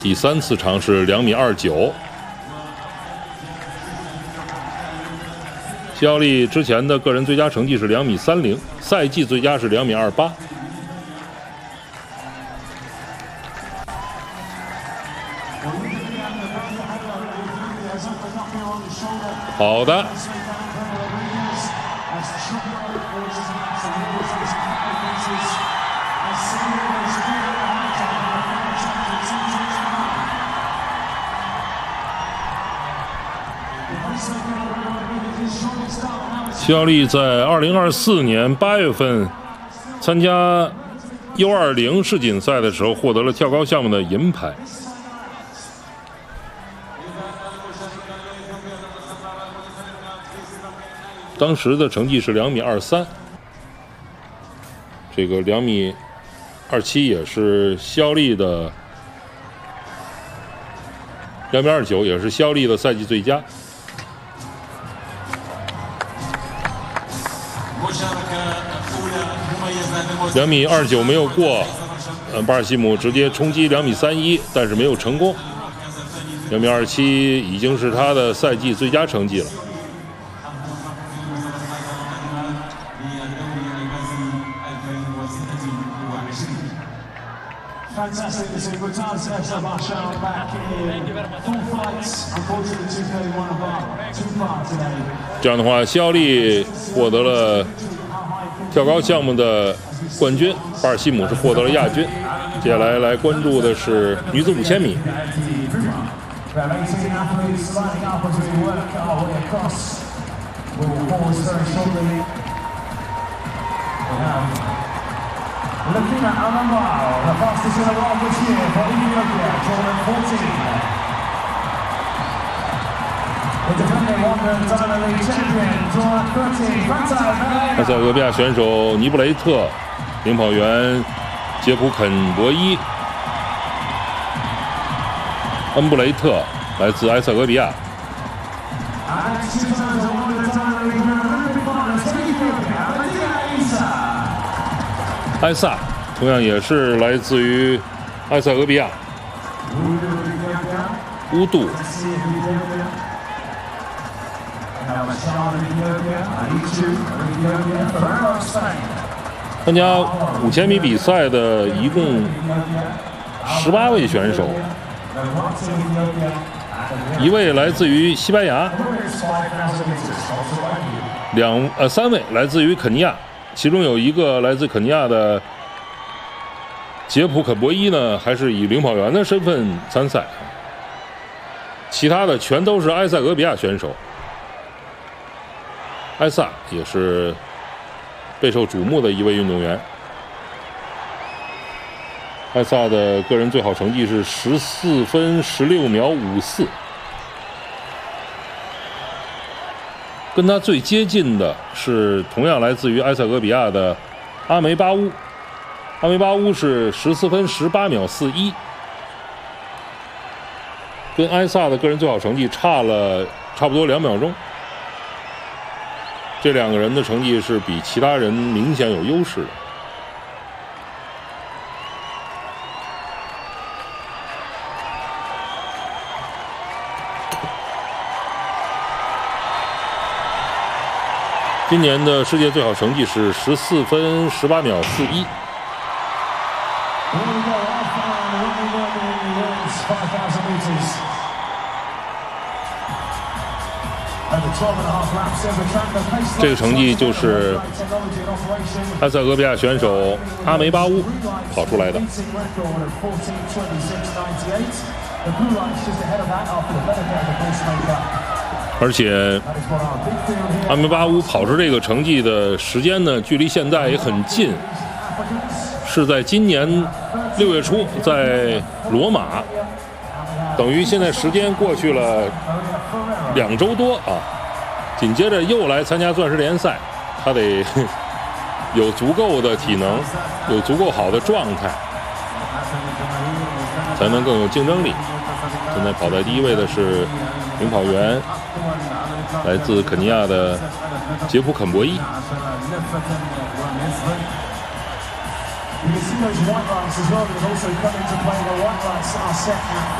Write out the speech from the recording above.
第3次尝试2.29米。西奥利之前的个人最佳成绩是2.30米，赛季最佳是2.28米。好的。西奥利在2024年8月份参加 U20 世锦赛的时候，获得了跳高项目的银牌。当时的成绩是2.23米，这个2.27米也是西奥利的2.29米，也是西奥利的赛季最佳。2.29米没有过，巴尔西姆直接冲击2.31米，但是没有成功。2.27米已经是他的赛季最佳成绩了。这样的话，西奥利获得了跳高项目的冠军，巴尔西姆是获得了亚军。接下来来关注的是女子5000米。 Looking at Anambao, the fastest in the world this year for Ethiopia, Jordan 14. The defending London Diamond League champion, Jordan 13. Fantastic. 埃塞俄比亚选手尼布雷特，领跑员杰普肯博伊，恩布雷特来自埃塞俄比亚。埃萨同样也是来自于埃塞俄比亚。乌杜。参加5000米比赛的一共18位选手，一位来自于西班牙，3位来自于肯尼亚。其中有一个来自肯尼亚的杰普肯博伊呢，还是以领跑员的身份参赛，其他的全都是埃塞俄比亚选手。埃萨也是备受瞩目的一位运动员。埃萨的个人最好成绩是14分16秒54。跟他最接近的是同样来自于埃塞俄比亚的阿梅巴乌，阿梅巴乌是14分18秒41，跟埃萨的个人最好成绩差了差不多2秒钟。这两个人的成绩是比其他人明显有优势的。今年的世界最好成绩是14分18秒41。这个成绩就是埃塞俄比亚选手阿梅巴乌跑出来的。而且阿梅巴乌跑出这个成绩的时间呢，距离现在也很近，是在今年6月初在罗马，等于现在时间过去了2周多啊。紧接着又来参加钻石联赛，他得有足够的体能，有足够好的状态，才能更有竞争力。现在跑在第1位的是领跑员来自肯尼亚的杰普肯博伊。 You can see those white lights as well that have also come into play. The white lights are set at